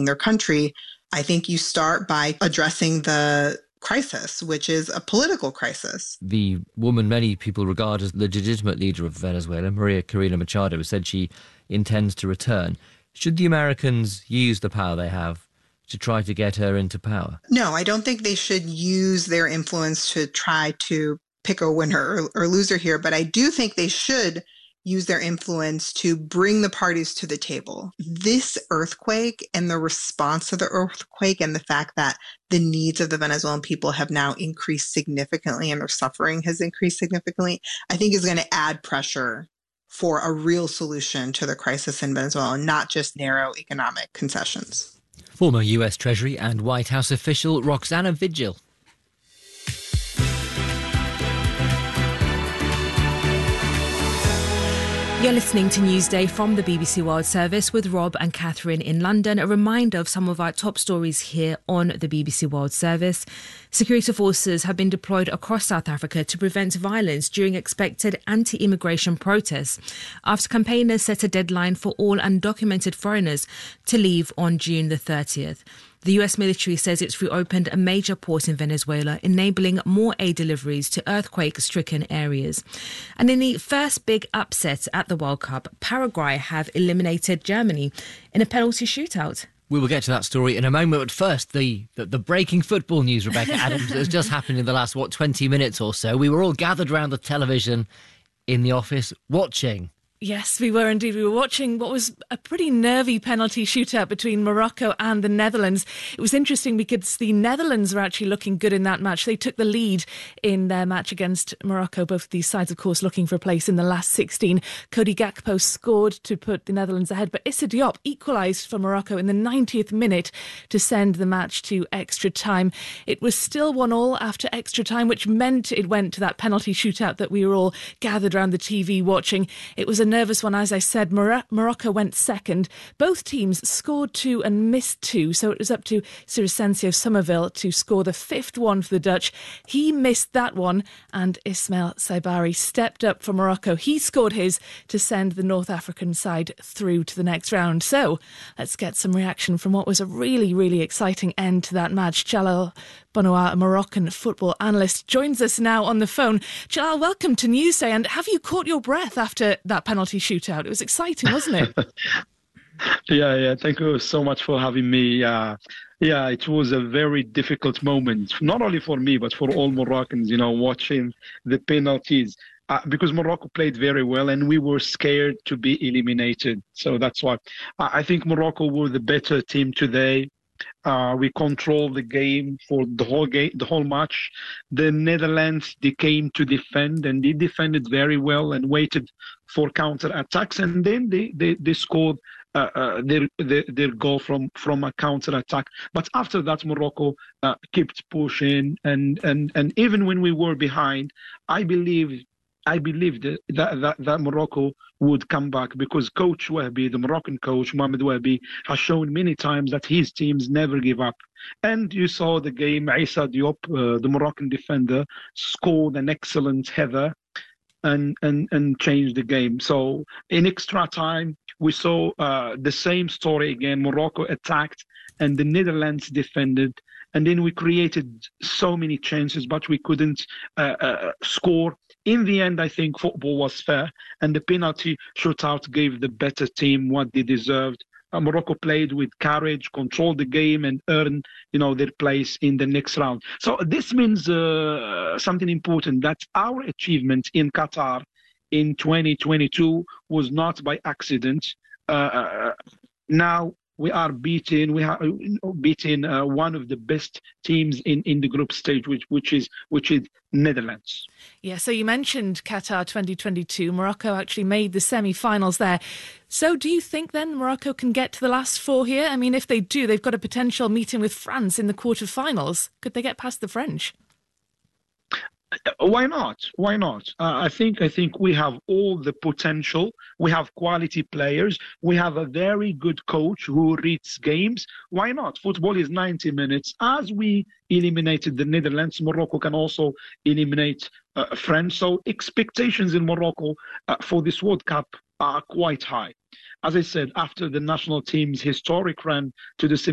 their country, I think you start by addressing the crisis, which is a political crisis. The woman many people regard as the legitimate leader of Venezuela, Maria Corina Machado, has said she intends to return. Should the Americans use the power they have to try to get her into power? No, I don't think they should use their influence to try to pick a winner or loser here, but I do think they should use their influence to bring the parties to the table. This earthquake and the response to the earthquake and the fact that the needs of the Venezuelan people have now increased significantly and their suffering has increased significantly, I think is going to add pressure for a real solution to the crisis in Venezuela, not just narrow economic concessions. Former US Treasury and White House official Roxana Vigil. You're listening to Newsday from the BBC World Service with Rob and Catherine in London. A reminder of some of our top stories here on the BBC World Service. Security forces have been deployed across South Africa to prevent violence during expected anti-immigration protests after campaigners set a deadline for all undocumented foreigners to leave on June the 30th. The US military says it's reopened a major port in Venezuela, enabling more aid deliveries to earthquake-stricken areas. And in the first big upset at the World Cup, Paraguay have eliminated Germany in a penalty shootout. We will get to that story in a moment, but first, the breaking football news, Rebecca Adams, that has just happened in the last, 20 minutes or so. We were all gathered around the television in the office watching. Yes, we were indeed. We were watching what was a pretty nervy penalty shootout between Morocco and the Netherlands. It was interesting because the Netherlands were actually looking good in that match. They took the lead in their match against Morocco. Both of these sides, of course, looking for a place in the last 16. Cody Gakpo scored to put the Netherlands ahead, but Issa Diop equalised for Morocco in the 90th minute to send the match to extra time. It was still 1-1 after extra time, which meant it went to that penalty shootout that we were all gathered around the TV watching. It was a nervous one, as I said. Morocco went second. Both teams scored 2 and missed 2, so it was up to Crescencio Somerville to score the 5th one for the Dutch. He missed that one, and Ismail Saibari stepped up for Morocco. He scored his to send the North African side through to the next round. So let's get some reaction from what was a really, really exciting end to that match. Jalal Bonoa, a Moroccan football analyst, joins us now on the phone. Jalal, welcome to Newsday, and have you caught your breath after that penalty shootout? It was exciting, wasn't it? Yeah. Thank you so much for having me. It was a very difficult moment, not only for me, but for all Moroccans, watching the penalties. Because Morocco played very well and we were scared to be eliminated. So that's why I think Morocco were the better team today. We controlled the game for the whole match. The Netherlands, they came to defend and they defended very well and waited for counter attacks, and then they scored their goal from a counter attack. But after that, Morocco kept pushing, and even when we were behind, I believed that Morocco would come back, because Coach Wahbi, the Moroccan coach, Mohamed Wahbi, has shown many times that his teams never give up. And you saw the game, Issa Diop, the Moroccan defender, scored an excellent header and changed the game. So in extra time, we saw the same story again. Morocco attacked and the Netherlands defended. And then we created so many chances, but we couldn't score. In the end, I think football was fair, and the penalty shootout gave the better team what they deserved. Morocco played with courage, controlled the game, and earned, their place in the next round. So this means something important, that our achievement in Qatar in 2022 was not by accident. Now we are beating one of the best teams in the group stage, which is Netherlands. Yeah, so you mentioned Qatar 2022. Morocco actually made the semi-finals there. So do you think then Morocco can get to the last 4 here? I mean, if they do, they've got a potential meeting with France in the quarterfinals. Could they get past the French? Why not? I think we have all the potential. We have quality players. We have a very good coach who reads games. Why not? Football is 90 minutes. As we eliminated the Netherlands, Morocco can also eliminate France. So expectations in Morocco for this World Cup are quite high. As I said, after the national team's historic run to the